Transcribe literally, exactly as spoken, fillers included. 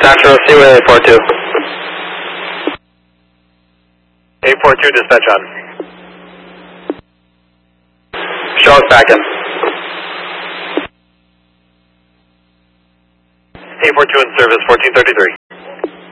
Central Seaway eight four two. eight four two, dispatch on. Show us back in. eight four two in service, fourteen thirty-three.